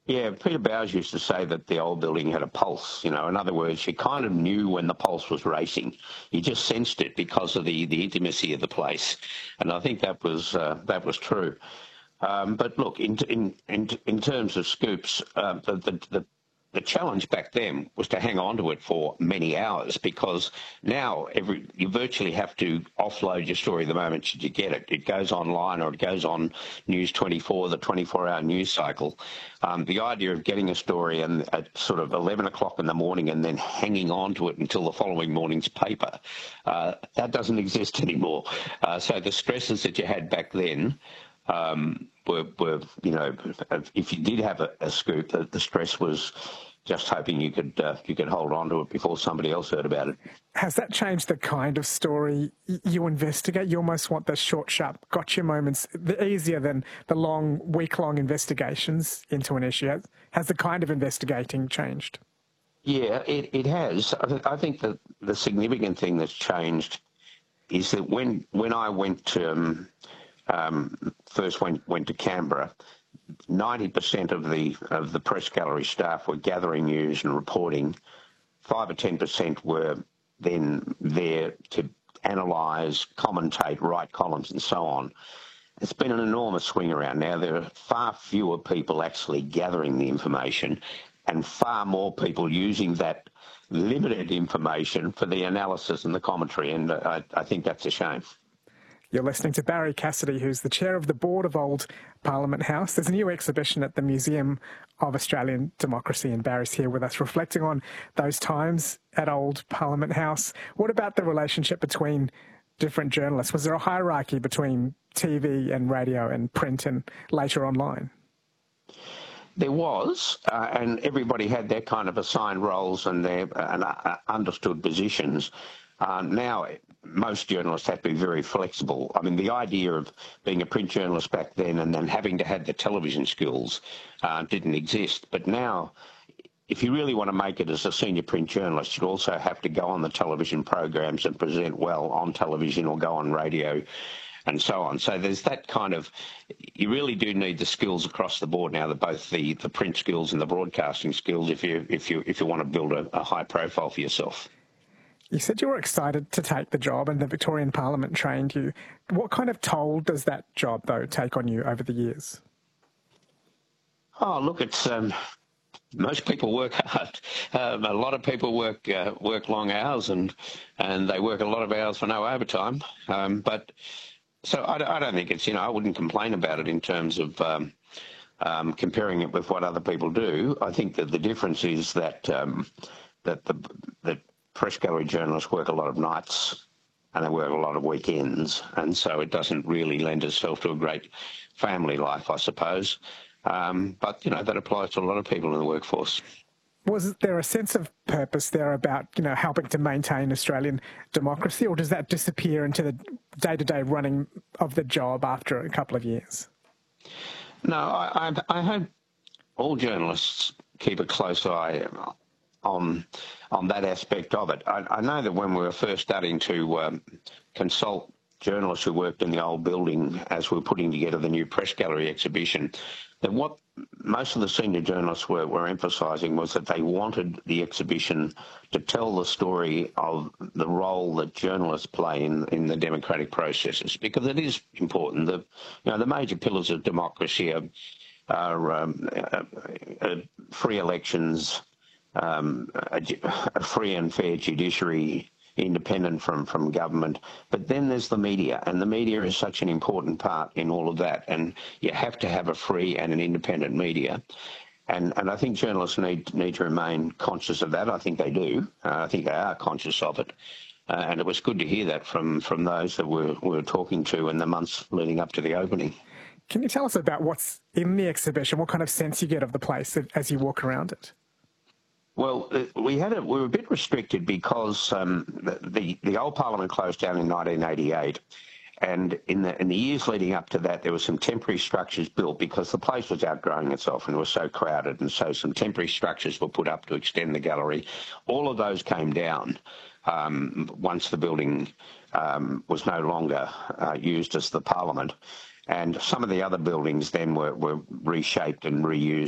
Yeah, Peter Bowes used to say that the old building had a pulse. In other words, you kind of knew when the pulse was racing. You just sensed it because of the intimacy of the place, and I think that was true. But look, in terms of scoops, the challenge back then was to hang on to it for many hours, because now you virtually have to offload your story the moment you get it. It goes online, or it goes on News 24, the 24-hour news cycle. The idea of getting a story and at sort of 11 o'clock in the morning and then hanging on to it until the following morning's paper, that doesn't exist anymore. So the stresses that you had back then were if you did have a scoop, the stress was just hoping you could hold on to it before somebody else heard about it. Has that changed the kind of story you investigate? You almost want the short, sharp gotcha moments, easier than the long, week-long investigations into an issue. Has the kind of investigating changed? Yeah, it has. I think that the significant thing that's changed is that when I went to first went to Canberra, 90% of the press gallery staff were gathering news and reporting. 5 or 10% were then there to analyse, commentate, write columns, and so on. It's been an enormous swing around. Now there are far fewer people actually gathering the information, and far more people using that limited information for the analysis and the commentary, and I think that's a shame. You're listening to Barrie Cassidy, who's the chair of the board of Old Parliament House. There's a new exhibition at the Museum of Australian Democracy, and Barry's here with us, reflecting on those times at Old Parliament House. What about the relationship between different journalists? Was there a hierarchy between TV and radio and print and later online? There was, and everybody had their kind of assigned roles and their understood positions. Now, most journalists have to be very flexible. I mean, the idea of being a print journalist back then and then having to have the television skills didn't exist. But now, if you really want to make it as a senior print journalist, you also have to go on the television programs and present well on television, or go on radio and so on. So there's that kind of, you really do need the skills across the board now, both the print skills and the broadcasting skills, if you want to build a high profile for yourself. You said you were excited to take the job and the Victorian Parliament trained you. What kind of toll does that job, though, take on you over the years? Oh, look, it's most people work hard. A lot of people work long hours, and they work a lot of hours for no overtime. But so I don't think it's, I wouldn't complain about it in terms of comparing it with what other people do. I think that the difference is that that press gallery journalists work a lot of nights and they work a lot of weekends, and so it doesn't really lend itself to a great family life, I suppose. But, that applies to a lot of people in the workforce. Was there a sense of purpose there about, helping to maintain Australian democracy, or does that disappear into the day-to-day running of the job after a couple of years? No, I hope all journalists keep a close eye on that aspect of it. I know that when we were first starting to consult journalists who worked in the old building as we were putting together the new press gallery exhibition, that what most of the senior journalists were emphasising was that they wanted the exhibition to tell the story of the role that journalists play in the democratic processes, because it is important. The major pillars of democracy are free elections, a free and fair judiciary, independent from government. But then there's the media, and the media is such an important part in all of that, and you have to have a free and an independent media. And I think journalists need to remain conscious of that. I think they do. I think they are conscious of it. And it was good to hear that from those that we were talking to in the months leading up to the opening. Can you tell us about what's in the exhibition? What kind of sense you get of the place as you walk around it? Well, we were a bit restricted because the old Parliament closed down in 1988, and in the years leading up to that, there were some temporary structures built because the place was outgrowing itself and it was so crowded, and so some temporary structures were put up to extend the gallery. All of those came down once the building was no longer used as the Parliament, and some of the other buildings then were reshaped and reused